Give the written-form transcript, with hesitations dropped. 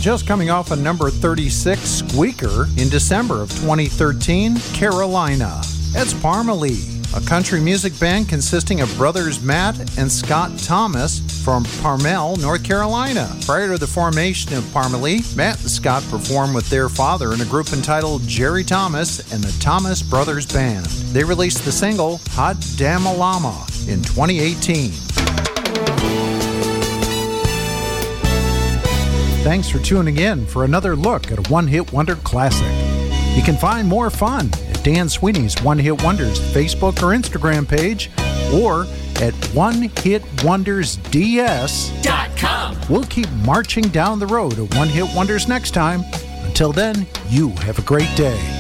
just coming off a number 36 squeaker in December of 2013, Carolina. It's Parmalee, a country music band consisting of brothers Matt and Scott Thomas from Parmel, North Carolina. Prior to the formation of Parmalee, Matt and Scott performed with their father in a group entitled Jerry Thomas and the Thomas Brothers Band. They released the single Hot Damn Llama in 2018. Thanks for tuning in for another look at a one-hit wonder classic. You can find more fun at Dan Sweeney's One Hit Wonders Facebook or Instagram page, or at onehitwondersds.com. We'll keep marching down the road of One Hit Wonders next time. Until then, you have a great day.